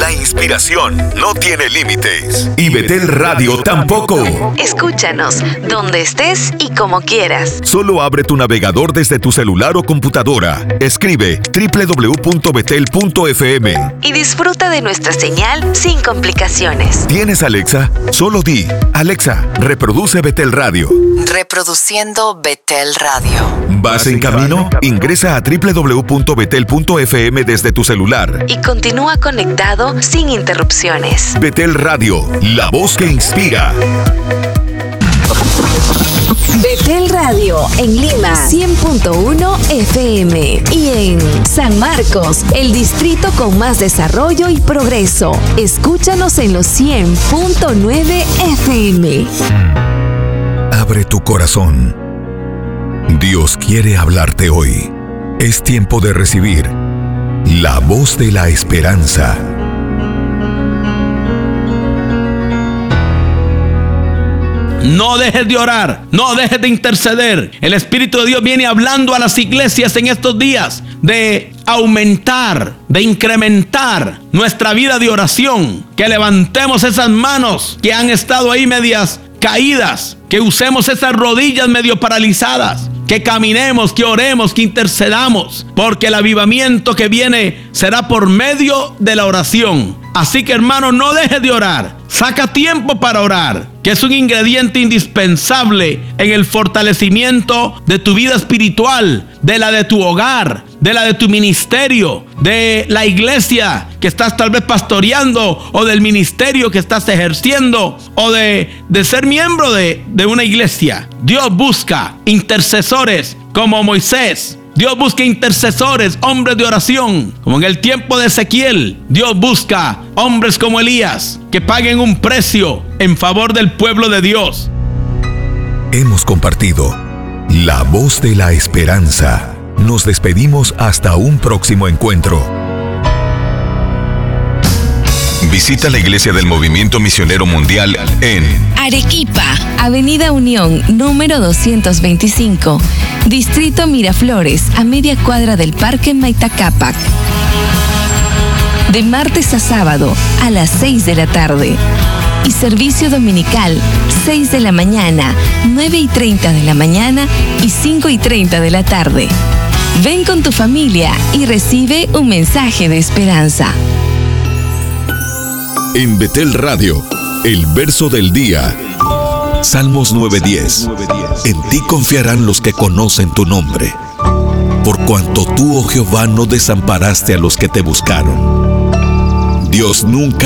La inspiración no tiene límites. Y Betel Radio tampoco. Escúchanos donde estés y como quieras. Solo abre tu navegador desde tu celular o computadora. Escribe www.betel.fm y disfruta de nuestra señal sin complicaciones. ¿Tienes Alexa? Solo di: Alexa, reproduce Betel Radio. Reproduciendo Betel Radio. ¿Vas en camino? Ingresa a www.betel.fm desde tu celular y continúa conectado sin interrupciones. Betel Radio, la voz que inspira. Betel Radio en Lima 100.1 FM y en San Marcos, el distrito con más desarrollo y progreso. Escúchanos en los 100.9 FM. Abre tu corazón. Dios quiere hablarte hoy. Es tiempo de recibir la voz de la esperanza. No dejes de orar, no dejes de interceder. El Espíritu de Dios viene hablando a las iglesias en estos días de aumentar, de incrementar nuestra vida de oración. Que levantemos esas manos que han estado ahí medias caídas, que usemos esas rodillas medio paralizadas, que caminemos, que oremos, que intercedamos, porque el avivamiento que viene será por medio de la oración. Así que, hermano, no dejes de orar. Saca tiempo para orar, que es un ingrediente indispensable en el fortalecimiento de tu vida espiritual, de la de tu hogar, de la de tu ministerio, de la iglesia que estás tal vez pastoreando, o del ministerio que estás ejerciendo, o de ser miembro de una iglesia. Dios busca intercesores como Moisés. Dios busca intercesores, hombres de oración, como en el tiempo de Ezequiel. Dios busca hombres como Elías, que paguen un precio en favor del pueblo de Dios. Hemos compartido la voz de la esperanza. Nos despedimos hasta un próximo encuentro. Visita la Iglesia del Movimiento Misionero Mundial en Arequipa, Avenida Unión, número 225, Distrito Miraflores, a media cuadra del Parque Maitacapac. De martes a sábado a las 6 de la tarde. Y servicio dominical, 6 de la mañana, 9:30 de la mañana y 5:30 de la tarde. Ven con tu familia y recibe un mensaje de esperanza. En Betel Radio, el verso del día. Salmos 9:10. En ti confiarán los que conocen tu nombre, por cuanto tú, oh Jehová, no desamparaste a los que te buscaron. Dios nunca